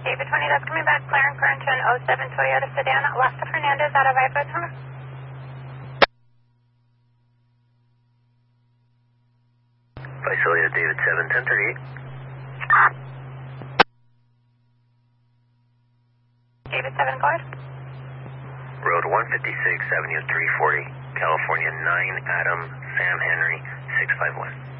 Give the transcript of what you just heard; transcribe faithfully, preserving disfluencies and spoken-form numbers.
David twenty, that's coming back. Clearing current to an oh seven Toyota sedan. Lasta Fernandez out of Ivo Tower. Visalia, David seven, ten thirty-eight. David seven, go ahead. Road one fifty-six, Avenue three forty, California nine, Adam, Sam Henry, six five one.